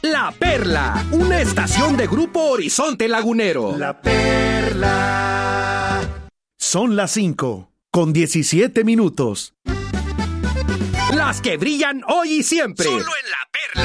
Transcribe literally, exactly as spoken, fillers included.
La Perla, una estación de Grupo Horizonte Lagunero. La Perla. Son las cinco, con diecisiete minutos. Las que brillan hoy y siempre. Solo en La